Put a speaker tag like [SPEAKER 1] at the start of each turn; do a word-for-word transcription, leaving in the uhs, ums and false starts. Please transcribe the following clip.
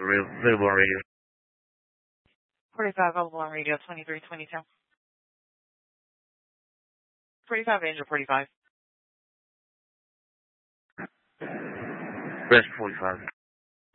[SPEAKER 1] available on radio.
[SPEAKER 2] forty-five available on radio, twenty-three twenty-two. forty-five Angel forty-five.
[SPEAKER 1] Best forty-five.